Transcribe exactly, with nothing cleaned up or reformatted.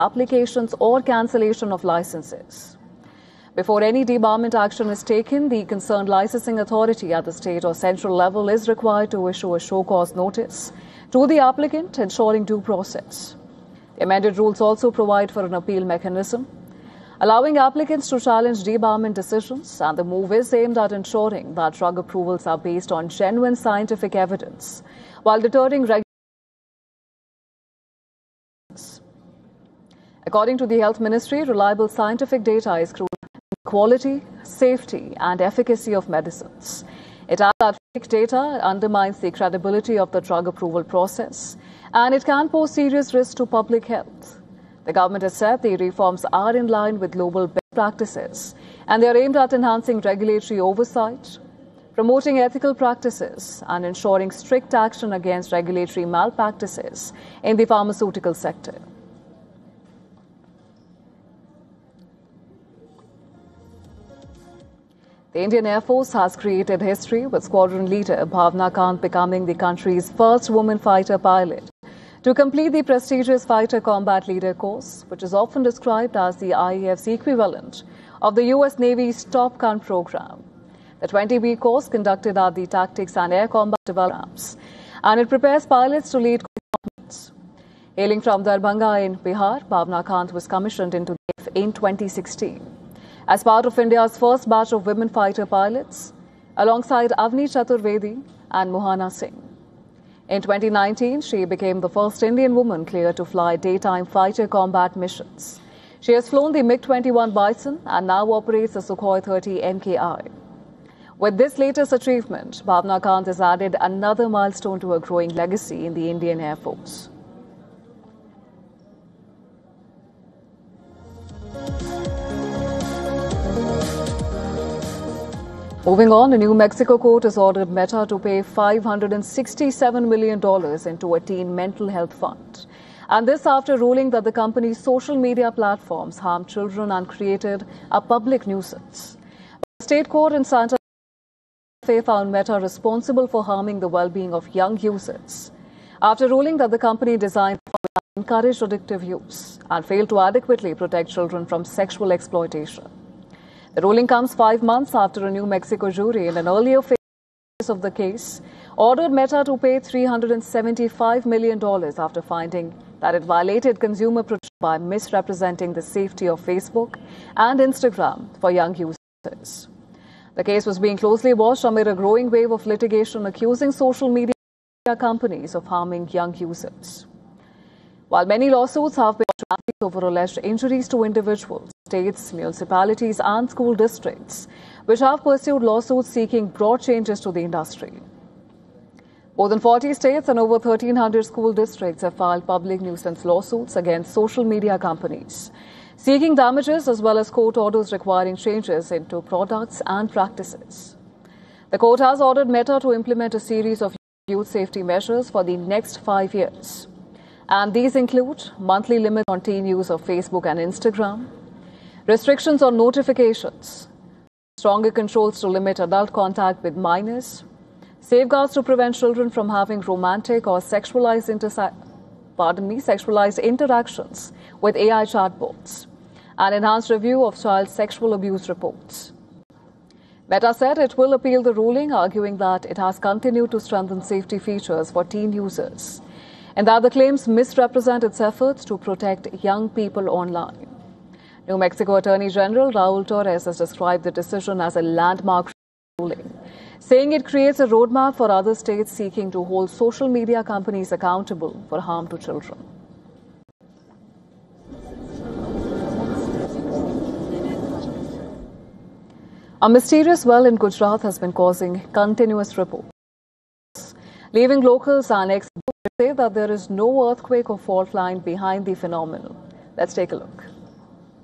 applications or cancellation of licenses. Before any debarment action is taken, the concerned licensing authority at the state or central level is required to issue a show cause notice to the applicant, ensuring due process. The amended rules also provide for an appeal mechanism, allowing applicants to challenge debarment decisions, and the move is aimed at ensuring that drug approvals are based on genuine scientific evidence while deterring regulations. According to the Health Ministry, reliable scientific data is crucial to quality, safety, and efficacy of medicines. It adds that fake data undermines the credibility of the drug approval process, and it can pose serious risks to public health. The government has said the reforms are in line with global best practices, and they are aimed at enhancing regulatory oversight, promoting ethical practices, and ensuring strict action against regulatory malpractices in the pharmaceutical sector. The Indian Air Force has created history with squadron leader Bhavna Kant becoming the country's first woman fighter pilot to complete the prestigious Fighter Combat Leader course, which is often described as the I A F's equivalent of the U S Navy's Top Gun program. The twenty-week course conducted at the Tactics and Air Combat Developments, and it prepares pilots to lead combatants. Hailing from Darbhanga in Bihar, Bhavna Kant was commissioned into the F in twenty sixteen. As part of India's first batch of women fighter pilots, alongside Avni Chaturvedi and Mohana Singh. In twenty nineteen, she became the first Indian woman cleared to fly daytime fighter combat missions. She has flown the MiG twenty-one Bison and now operates the Sukhoi thirty M K I. With this latest achievement, Bhavna Kant has added another milestone to her growing legacy in the Indian Air Force. Moving on, a New Mexico court has ordered Meta to pay five hundred sixty-seven million dollars into a teen mental health fund. And this after ruling that the company's social media platforms harm children and created a public nuisance. The state court in Santa Fe found Meta responsible for harming the well-being of young users after ruling that the company designed to encourage addictive use and failed to adequately protect children from sexual exploitation. The ruling comes five months after a New Mexico jury in an earlier phase of the case ordered Meta to pay three hundred seventy-five million dollars after finding that it violated consumer protection by misrepresenting the safety of Facebook and Instagram for young users. The case was being closely watched amid a growing wave of litigation accusing social media companies of harming young users. While many lawsuits have been brought over alleged injuries to individuals, states, municipalities and school districts, which have pursued lawsuits seeking broad changes to the industry. More than forty states and over thirteen hundred school districts have filed public nuisance lawsuits against social media companies, seeking damages as well as court orders requiring changes into products and practices. The court has ordered Meta to implement a series of youth safety measures for the next five years. And these include monthly limits on teen use of Facebook and Instagram, restrictions on notifications, stronger controls to limit adult contact with minors, safeguards to prevent children from having romantic or sexualized, intersa- pardon me, sexualized interactions with A I chatbots, and enhanced review of child sexual abuse reports. Meta said it will appeal the ruling, arguing that it has continued to strengthen safety features for teen users, and that the claims misrepresent its efforts to protect young people online. New Mexico Attorney General Raul Torres has described the decision as a landmark ruling, saying it creates a roadmap for other states seeking to hold social media companies accountable for harm to children. A mysterious well in Gujarat has been causing continuous reports, leaving locals and experts say that there is no earthquake or fault line behind the phenomenon. Let's take a look.